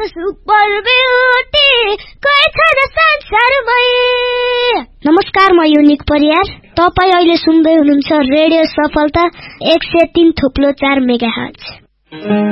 Super beauty कोही छैन संसारमै। नमस्कार, म युनिक परियार। तपाईँ अहिले सुन्दै हुनुहुन्छ रेडियो सफलता 103.4 मेगाहर्ज।